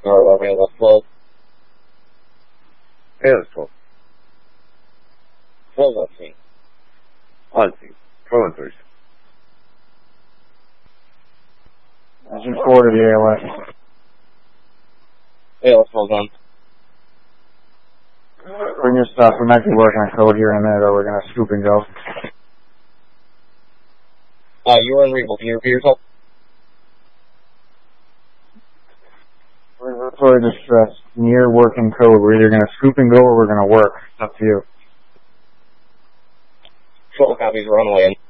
Alright, that's 12. Yeah, that's 12. 12 on scene. On scene. 12 on 3. Engine 4 to the ALS. ALS, well done. We're going to stop. We might be working on code here in a minute, or we're going to scoop and go. You were in Regal. Can you repeat yourself? Regulatory distress. Near working code. We're either going to scoop and go or we're going to work. It's up to you. Short copies are on the way in.